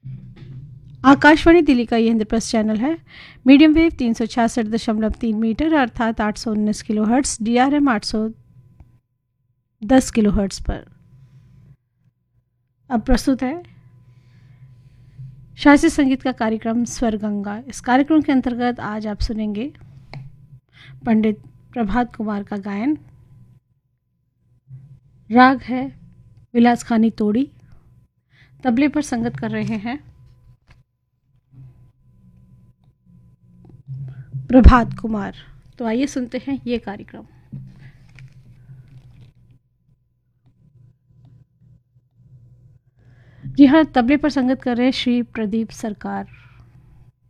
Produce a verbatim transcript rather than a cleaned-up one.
आकाशवाणी दिल्ली का ये इंद्रप्रस्थ चैनल है। मीडियम वेव तीन सौ छियासठ दशमलव तीन मीटर अर्थात आठ सौ उन्नीस kilo hertz, D R M आठ सौ दस किलो हर्ट्स पर। अब प्रस्तुत है शास्त्रीय संगीत का कार्यक्रम स्वर गंगा। इस कार्यक्रम के अंतर्गत आज आप सुनेंगे पंडित प्रभात कुमार का गायन। राग है विलास खानी तोड़ी। तबले पर संगत कर रहे हैं प्रभात कुमार। तो आइए सुनते हैं ये कार्यक्रम। जी हाँ, तबले पर संगत कर रहे हैं श्री प्रदीप सरकार।